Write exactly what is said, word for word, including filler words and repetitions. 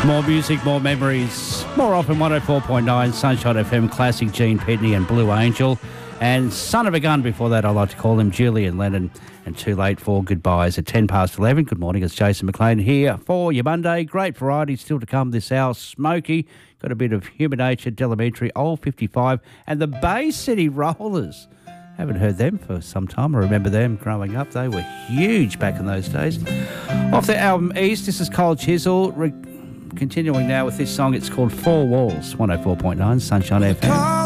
More music, more memories. More often one oh four point nine Sunshine F M, classic Gene Pitney and Blue Angel. And Son of a Gun before that, I like to call him, Julian Lennon. And Too Late for Goodbyes at ten past eleven. Good morning, it's Jason McLean here for your Monday. Great variety still to come this hour. Smoky, got a bit of Human Nature, Delametry, Old fifty-five, and the Bay City Rollers. Haven't heard them for some time. I remember them growing up. They were huge back in those days. Off the album East, this is Cold Chisel. Re- continuing now with this song, it's called Four Walls, one oh four point nine Sunshine F M.